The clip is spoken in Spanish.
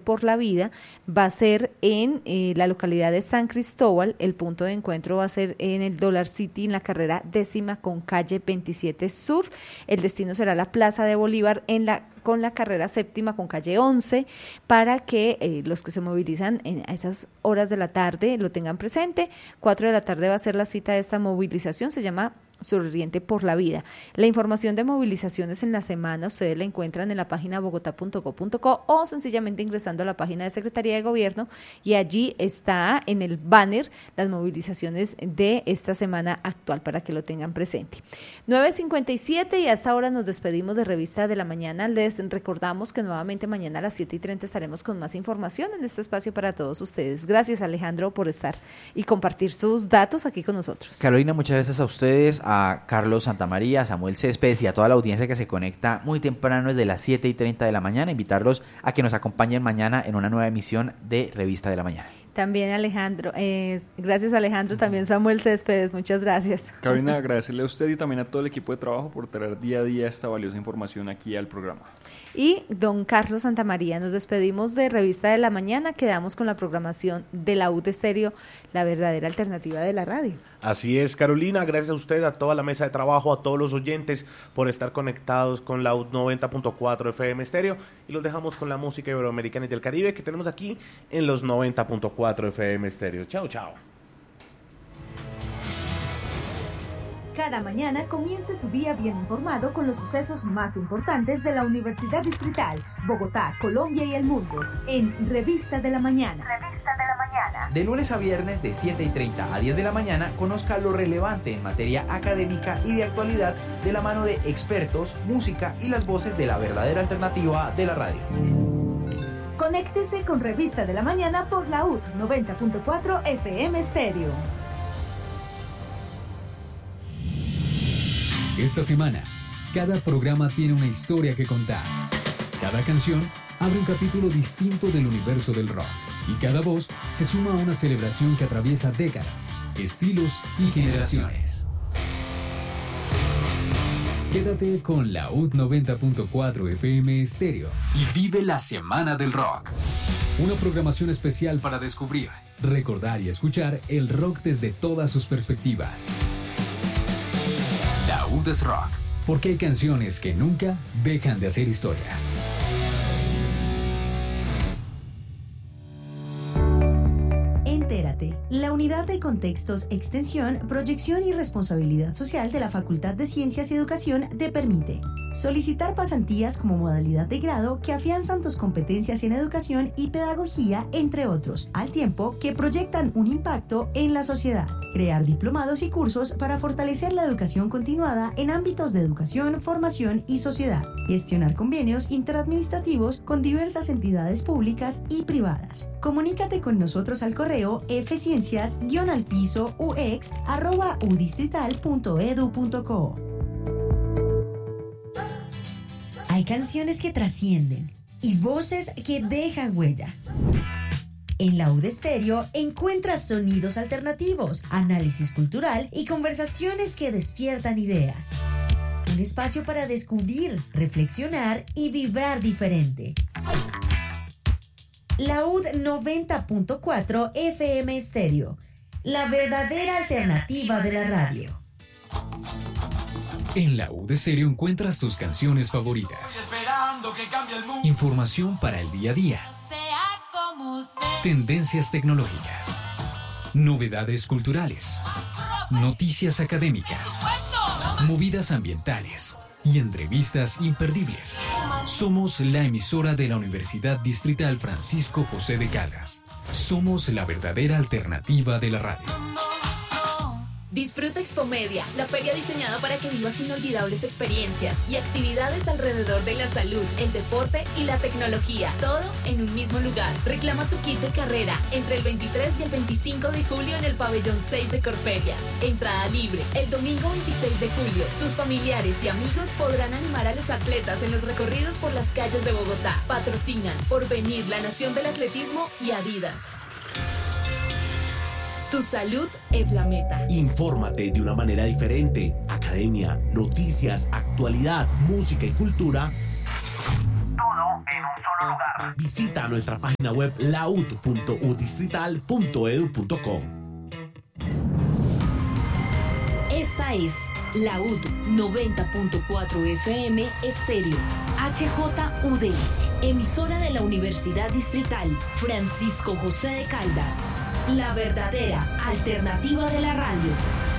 por la Vida va a ser en la localidad de San Cristóbal. El punto de encuentro va a ser en el Dollar City, en la carrera 10ª con calle 27 Sur. El destino será la Plaza de Bolívar con la carrera 7ª con calle 11, para que los que se movilizan a esas horas de la tarde lo tengan presente. 4 de la tarde va a ser la cita de esta movilización, se llama Suroriente por la Vida. La información de movilizaciones en la semana ustedes la encuentran en la página bogotá.go.co o sencillamente ingresando a la página de Secretaría de Gobierno, y allí está en el banner las movilizaciones de esta semana actual para que lo tengan presente. 9:57 y hasta ahora nos despedimos de Revista de la Mañana. Les recordamos que nuevamente mañana a las 7:30 estaremos con más información en este espacio para todos ustedes. Gracias, Alejandro, por estar y compartir sus datos aquí con nosotros. Carolina, muchas gracias a ustedes, a Carlos Santamaría, a Samuel Céspedes y a toda la audiencia que se conecta muy temprano desde las 7:30 de la mañana. Invitarlos a que nos acompañen mañana en una nueva emisión de Revista de la Mañana. También Alejandro, gracias Alejandro, también Samuel Céspedes, muchas gracias. Carolina, agradecerle a usted y también a todo el equipo de trabajo por traer día a día esta valiosa información aquí al programa. Y don Carlos Santamaría, nos despedimos de Revista de la Mañana, quedamos con la programación de la UD Estéreo, la verdadera alternativa de la radio. Así es, Carolina, gracias a usted, a toda la mesa de trabajo, a todos los oyentes por estar conectados con la 90.4 FM Estéreo, y los dejamos con la música iberoamericana y del Caribe que tenemos aquí en los 90.4 FM Estéreo. Chao, chao. Cada mañana comience su día bien informado con los sucesos más importantes de la Universidad Distrital, Bogotá, Colombia y el mundo, en Revista de la Mañana. Revista de la Mañana. De lunes a viernes de 7:30 a 10 de la mañana, conozca lo relevante en materia académica y de actualidad de la mano de expertos, música y las voces de la verdadera alternativa de la radio. Conéctese con Revista de la Mañana por la UT 90.4 FM Estéreo. Esta semana, cada programa tiene una historia que contar. Cada canción abre un capítulo distinto del universo del rock. Y cada voz se suma a una celebración que atraviesa décadas, estilos y generaciones. Quédate con la UT 90.4 FM Estéreo y vive la Semana del Rock. Una programación especial para descubrir, recordar y escuchar el rock desde todas sus perspectivas. La UT es rock, porque hay canciones que nunca dejan de hacer historia. Entérate, la unidad de contextos, extensión, proyección y responsabilidad social de la Facultad de Ciencias y Educación te permite solicitar pasantías como modalidad de grado que afianzan tus competencias en educación y pedagogía, entre otros, al tiempo que proyectan un impacto en la sociedad. Crear diplomados y cursos para fortalecer la educación continuada en ámbitos de educación, formación y sociedad. Gestionar convenios interadministrativos con diversas entidades públicas y privadas. Comunícate con nosotros al correo fciencias-ux@udistrital.edu.co. Hay canciones que trascienden y voces que dejan huella. En la UD Estéreo encuentras sonidos alternativos, análisis cultural y conversaciones que despiertan ideas. Un espacio para descubrir, reflexionar y vibrar diferente. La UD 90.4 FM Estéreo, la verdadera alternativa de la radio. En la UD Estéreo encuentras tus canciones favoritas. Información para el día a día. Tendencias tecnológicas. Novedades culturales. Noticias académicas. Movidas ambientales. Y entrevistas imperdibles. Somos la emisora de la Universidad Distrital Francisco José de Caldas. Somos la verdadera alternativa de la radio. Disfruta Expomedia, la feria diseñada para que vivas inolvidables experiencias y actividades alrededor de la salud, el deporte y la tecnología, todo en un mismo lugar. Reclama tu kit de carrera entre el 23 y el 25 de julio en el pabellón 6 de Corferias. Entrada libre. El domingo 26 de julio, tus familiares y amigos podrán animar a los atletas en los recorridos por las calles de Bogotá. Patrocinan Porvenir, la Nación del Atletismo y Adidas. Tu salud es la meta. Infórmate de una manera diferente. Academia, noticias, actualidad, música y cultura. Todo en un solo lugar. Visita nuestra página web laud.udistrital.edu.co. Esta es la UD 90.4 FM Estéreo, HJUD, emisora de la Universidad Distrital Francisco José de Caldas, la verdadera alternativa de la radio.